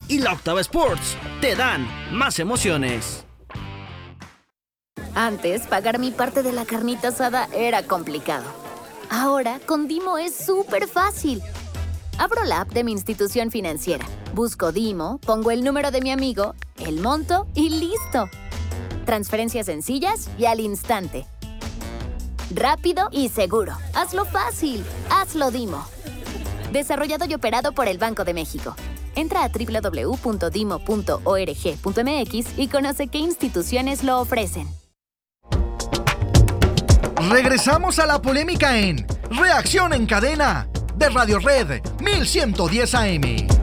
y la Octava Sports te dan más emociones. Antes, pagar mi parte de la carnita asada era complicado. Ahora, con Dimo es súper fácil. Abro la app de mi institución financiera, busco Dimo, pongo el número de mi amigo, el monto y listo. Transferencias sencillas y al instante. Rápido y seguro. Hazlo fácil. Hazlo Dimo. Desarrollado y operado por el Banco de México. Entra a www.dimo.org.mx y conoce qué instituciones lo ofrecen. Regresamos a la polémica en Reacción en Cadena de Radio Red 1110 AM.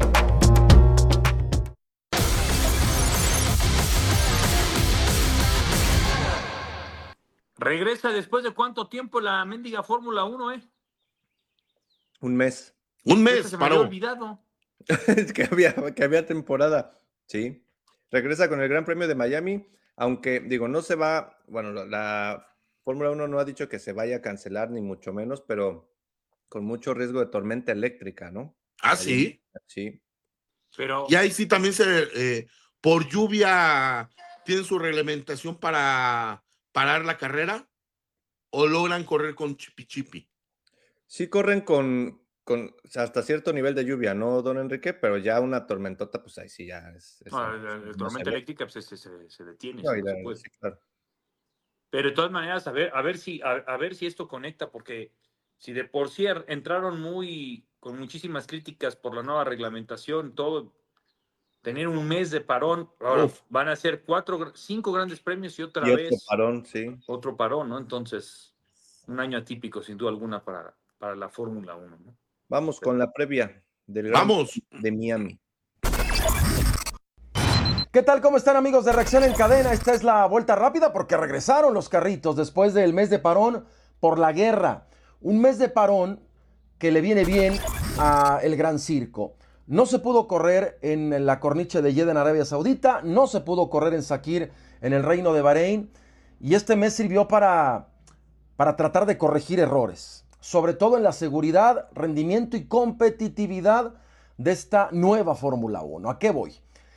Regresa después de cuánto tiempo la mendiga Fórmula 1, Un mes. Un mes, se me había olvidado. Es que había temporada. Sí. Regresa con el Gran Premio de Miami, aunque, digo, no se va, bueno, la Fórmula 1 no ha dicho que se vaya a cancelar, ni mucho menos, pero con mucho riesgo de tormenta eléctrica, ¿no? Ah, Ahí, sí. Sí. Pero... Y ahí sí también por lluvia, ¿tienen su reglamentación para parar la carrera? ¿O logran correr con chipi? Sí corren con hasta cierto nivel de lluvia, ¿no, don Enrique? Pero ya una tormentota, pues ahí sí ya es la tormenta eléctrica pues, se detiene, no, si no se puede. sí, claro. Pero de todas maneras, a ver si esto conecta, porque si de por sí entraron con muchísimas críticas por la nueva reglamentación, todo, tener un mes de parón, ahora van a ser 5 grandes premios y otra vez otro parón, sí. Otro parón, ¿no? Entonces, un año atípico, sin duda alguna, para la Fórmula 1, ¿no? Vamos con la previa del Gran Premio de Miami. ¿Qué tal? ¿Cómo están, amigos de Reacción en Cadena? Esta es la vuelta rápida porque regresaron los carritos después del mes de parón por la guerra. Un mes de parón que le viene bien a el Gran Circo. No se pudo correr en la corniche de Jeddah en Arabia Saudita, no se pudo correr en Sakir en el Reino de Bahrein, y este mes sirvió para tratar de corregir errores, sobre todo en la seguridad, rendimiento y competitividad de esta nueva Fórmula 1. ¿A qué voy?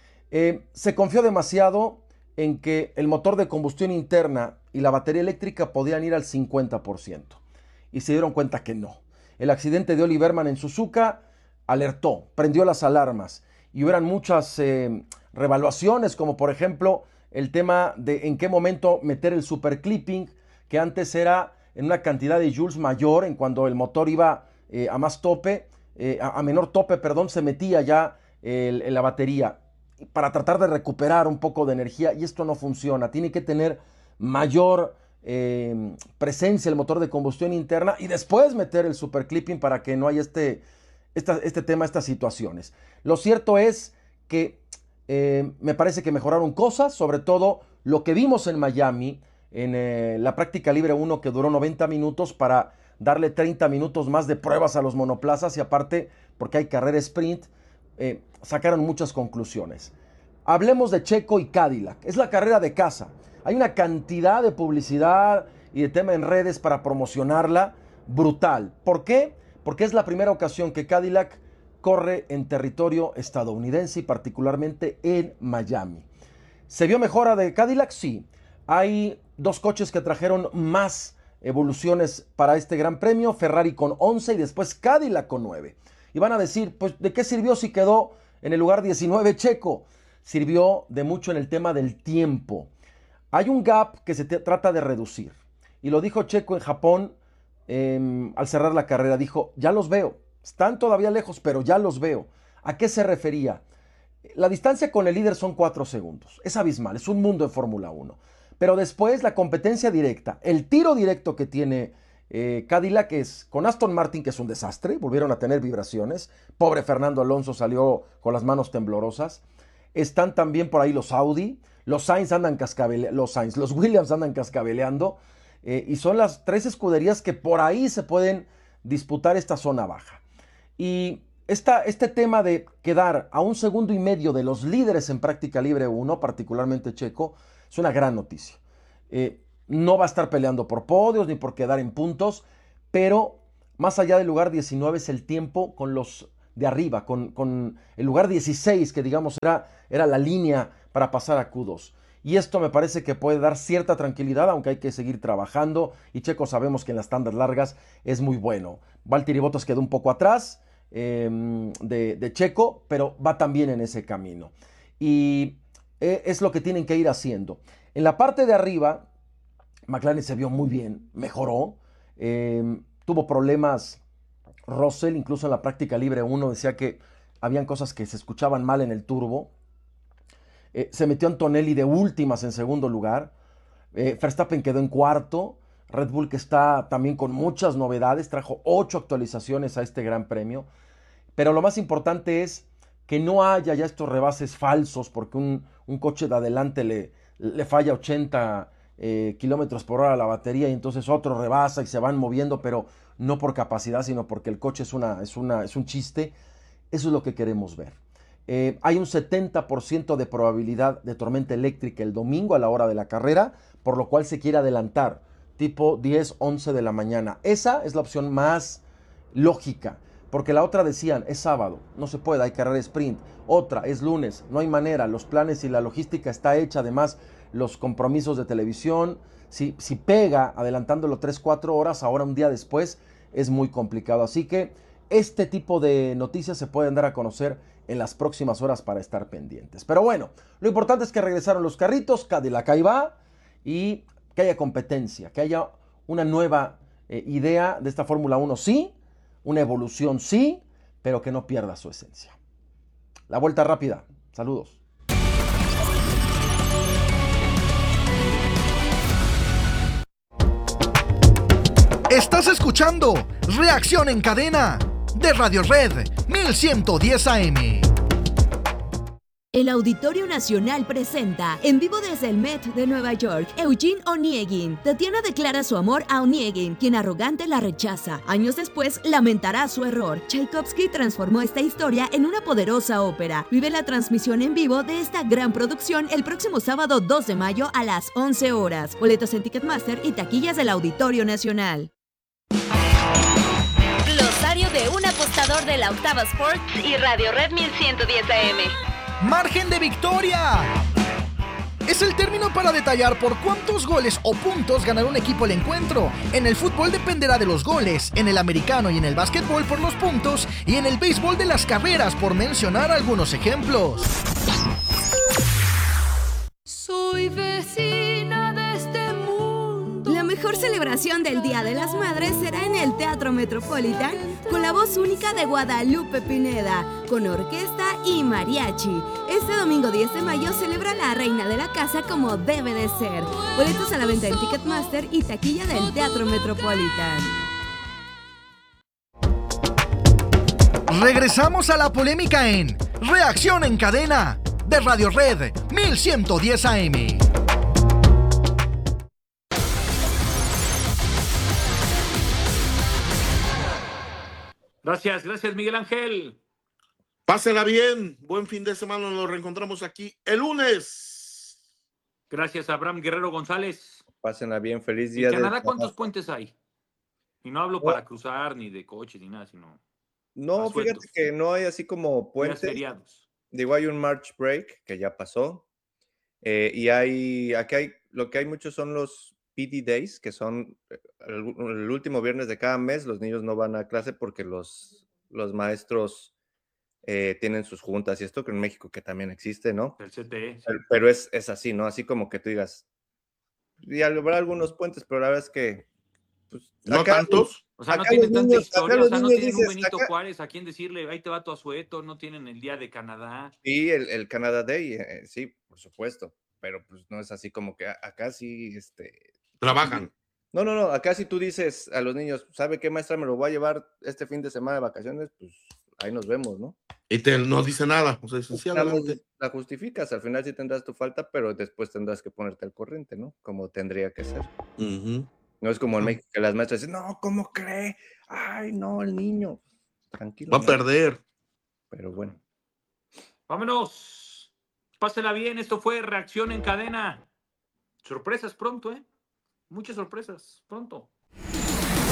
Se confió demasiado en que el motor de combustión interna y la batería eléctrica podían ir al 50%. Y se dieron cuenta que no. El accidente de Ollie Berman en Suzuka alertó, prendió las alarmas. Y hubieran muchas revaluaciones, como por ejemplo el tema de en qué momento meter el superclipping, que antes era en una cantidad de joules mayor, en cuando el motor iba a más tope, a menor tope, perdón, se metía ya en la batería, para tratar de recuperar un poco de energía, y esto no funciona. Tiene que tener mayor presencia el motor de combustión interna y después meter el superclipping para que no haya este tema, estas situaciones. Lo cierto es que me parece que mejoraron cosas, sobre todo lo que vimos en Miami, en la práctica libre 1, que duró 90 minutos para darle 30 minutos más de pruebas a los monoplazas, y aparte, porque hay carrera sprint, sacaron muchas conclusiones. Hablemos de Checo y Cadillac. Es la carrera de casa. Hay una cantidad de publicidad y de tema en redes para promocionarla brutal. ¿Por qué? Porque es la primera ocasión que Cadillac corre en territorio estadounidense y particularmente en Miami. ¿Se vio mejora de Cadillac? Sí. Hay dos coches que trajeron más evoluciones para este Gran Premio, Ferrari con 11 y después Cadillac con 9. Y van a decir, pues, ¿de qué sirvió si quedó en el lugar 19 Checo? Sirvió de mucho en el tema del tiempo. Hay un gap que se trata de reducir. Y lo dijo Checo en Japón al cerrar la carrera. Dijo, ya los veo. Están todavía lejos, pero ya los veo. ¿A qué se refería? La distancia con el líder son 4 segundos. Es abismal, es un mundo en Fórmula 1. Pero después la competencia directa, el tiro directo que tiene Cadillac es con Aston Martin, que es un desastre, volvieron a tener vibraciones. Pobre Fernando Alonso salió con las manos temblorosas. Están también por ahí los Audi, los Williams andan cascabeleando, y son las 3 escuderías que por ahí se pueden disputar esta zona baja. Y este tema de quedar a 1,5 segundos de los líderes en práctica libre 1, particularmente Checo, es una gran noticia. No va a estar peleando por podios ni por quedar en puntos, pero más allá del lugar 19 es el tiempo con los de arriba, con el lugar 16, que digamos era la línea para pasar a Q2. Y esto me parece que puede dar cierta tranquilidad, aunque hay que seguir trabajando. Y Checo sabemos que en las tandas largas es muy bueno. Valtteri Bottas quedó un poco atrás de Checo, pero va también en ese camino. Y es lo que tienen que ir haciendo. En la parte de arriba, McLaren se vio muy bien, mejoró. Tuvo problemas Russell, incluso en la práctica libre 1 decía que habían cosas que se escuchaban mal en el turbo. Se metió Antonelli de últimas en segundo lugar. Verstappen quedó en cuarto. Red Bull, que está también con muchas novedades, trajo 8 actualizaciones a este Gran Premio. Pero lo más importante es que no haya ya estos rebases falsos, porque un coche de adelante le falla 80 kilómetros por hora a la batería y entonces otro rebasa y se van moviendo, pero no por capacidad, sino porque el coche es un chiste. Eso es lo que queremos ver. Hay un 70% de probabilidad de tormenta eléctrica el domingo a la hora de la carrera, por lo cual se quiere adelantar, tipo 10, 11 de la mañana. Esa es la opción más lógica, porque la otra decían, es sábado, no se puede, hay carrera sprint. Otra, es lunes, no hay manera, los planes y la logística está hecha, además los compromisos de televisión. Si pega adelantándolo 3, 4 horas, ahora un día después, es muy complicado. Así que este tipo de noticias se pueden dar a conocer en las próximas horas para estar pendientes. Pero bueno, lo importante es que regresaron los carritos, Cadillac ahí va, y que haya competencia, que haya una nueva idea de esta Fórmula 1, sí, una evolución, sí, pero que no pierda su esencia. La vuelta rápida. Saludos. Estás escuchando Reacción en Cadena de Radio Red 1110 AM. El Auditorio Nacional presenta, en vivo desde el Met de Nueva York, Eugene Onegin. Tatiana declara su amor a Onegin, quien arrogante la rechaza. Años después, lamentará su error. Tchaikovsky transformó esta historia en una poderosa ópera. Vive la transmisión en vivo de esta gran producción el próximo sábado 2 de mayo a las 11 horas. Boletos en Ticketmaster y taquillas del Auditorio Nacional. Glosario de un apostador de la Octava Sports y Radio Red 1110 AM. ¡Margen de victoria! Es el término para detallar por cuántos goles o puntos ganará un equipo el encuentro. En el fútbol dependerá de los goles, en el americano y en el básquetbol por los puntos y en el béisbol de las carreras, por mencionar algunos ejemplos. Soy vecina de este mundo. La mejor celebración del Día de las Madres será en el Teatro Metropolitan con la voz única de Guadalupe Pineda, con orquesta y mariachi. Este domingo 10 de mayo celebra la reina de la casa como debe de ser. Boletos a la venta en Ticketmaster y taquilla del Teatro Metropolitan. Regresamos a la polémica en Reacción en Cadena de Radio Red 1110 AM. Gracias Miguel Ángel. Pásenla bien, buen fin de semana, nos reencontramos aquí el lunes. Gracias Abraham Guerrero González. Pásenla bien, feliz día. ¿En Canadá cuántos puentes hay? Y no hablo para cruzar ni de coche ni nada, sino... No, fíjate que no hay así como puentes. Feriados. Digo, hay un March Break que ya pasó. Y lo que hay muchos son los PD Days, que son el último viernes de cada mes. Los niños no van a clase porque los maestros tienen sus juntas y esto, que en México que también existe, ¿no? El CTE. Sí. Pero es así, ¿no? Así como que tú digas, y habrá algunos puentes, pero la verdad es que pues, no tantos. O sea, no tienen tanta historia, o sea, no tienen un Benito Juárez a quien decirle, ahí te va tu asueto, no tienen el Día de Canadá. Sí, el Canada Day, sí, por supuesto, pero pues no es así como que acá sí, trabajan. No, acá si tú dices a los niños, ¿sabe qué, maestra? Me lo voy a llevar este fin de semana de vacaciones, pues ahí nos vemos, ¿no? Y no dice nada, o sea, esencialmente. La justificas, al final sí tendrás tu falta, pero después tendrás que ponerte al corriente, ¿no? Como tendría que ser. No es como en México que las maestras dicen, no, ¿cómo cree? Ay, no, el niño. Tranquilo. Va a perder. Pero bueno. Vámonos. Pásela bien, esto fue Reacción en Cadena. Sorpresas pronto, ¿eh? Muchas sorpresas pronto.